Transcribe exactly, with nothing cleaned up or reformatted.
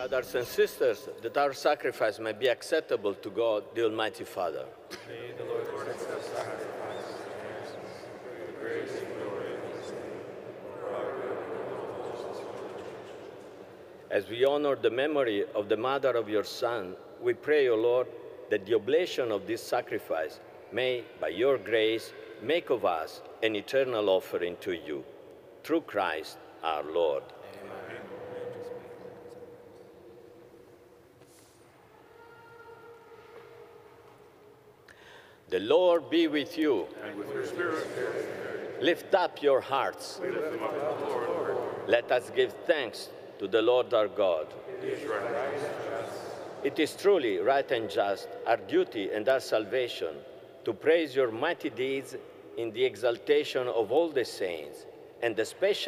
Brothers and sisters, that our sacrifice may be acceptable to God, the Almighty Father. May the Lord accept the sacrifice for the grace and glory of his name, for our good and all justice. As we honor the memory of the mother of your Son, we pray, O Lord, that the oblation of this sacrifice may, by your grace, make of us an eternal offering to you. Through Christ our Lord. Amen. The Lord be with you. And with your spirit, Lift up your hearts. we lift them up to the Lord. Let us give thanks to the Lord our God. It is right and just. It is truly right and just, our duty and our salvation, to praise your mighty deeds in the exaltation of all the saints, and especially